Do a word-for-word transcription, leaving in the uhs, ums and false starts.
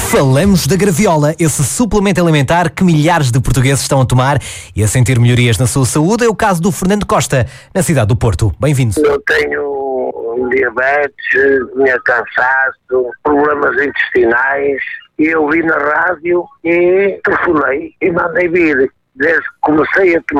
Falamos da graviola, esse suplemento alimentar que milhares de portugueses estão a tomar e a sentir melhorias na sua saúde. É o caso do Fernando Costa, na cidade do Porto. Bem-vindo. Eu tenho diabetes, tinha cansaço, problemas intestinais, e eu vi na rádio e telefonei e mandei vir. Desde que comecei a tomar